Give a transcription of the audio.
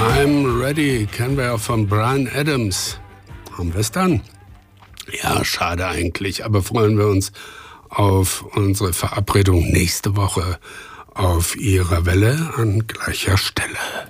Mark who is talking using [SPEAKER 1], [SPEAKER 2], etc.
[SPEAKER 1] I'm Ready kennen wir ja von Bryan Adams. Haben wir es dann? Ja, schade eigentlich, aber freuen wir uns auf unsere Verabredung nächste Woche auf Ihrer Welle an gleicher Stelle.